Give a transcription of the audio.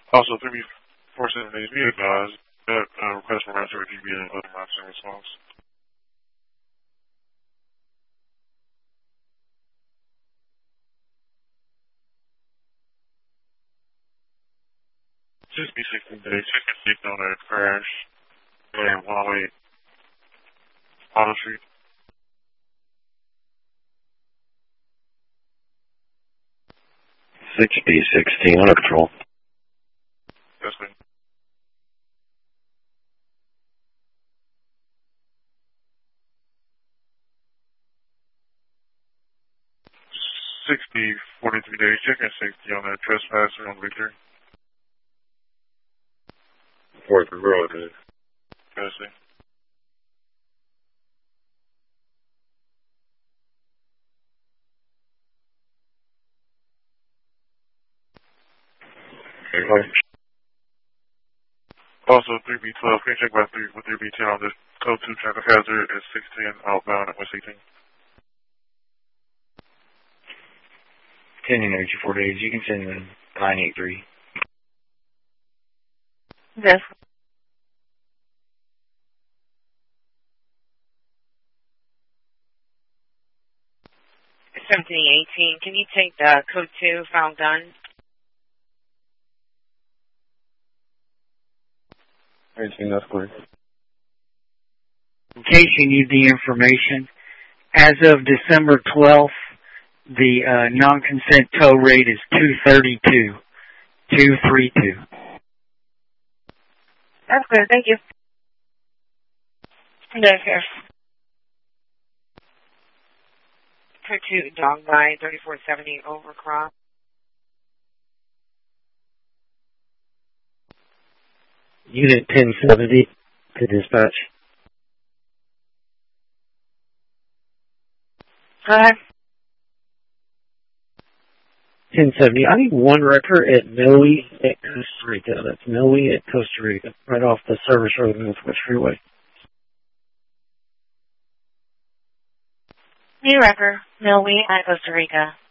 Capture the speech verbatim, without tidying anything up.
Also, three B four seven days, be advised that uh, request for answer G B and other maps in response. Just be sixteen days, check and see on a crash and one oh eight Auto Street. six B sixteen, under control. Yes, ma'am. sixty, forty-three days, check and safety on that trespasser on Victor. forty-three, road, dude. Yes, ma'am. Also, three B twelve, can you check by three with three B ten on the code two traffic hazard at six ten outbound at West eighteen? ten energy, four days, you can send them nine eight three. Yes. seventeen eighteen, can you take the code two, found gun? eighteen, that's clear. In case you need the information, as of December twelfth, the uh, non-consent tow rate is two thirty-two. two thirty-two. That's good, thank you. Yes, sir. Code two, dog by thirty-four seventy Overcross. Unit ten seventy to dispatch. Go ahead. ten seventy. I need one record at Noe at Costa Rica. That's Noe at Costa Rica, right off the service road Northwest Freeway. New record, Noe at Costa Rica.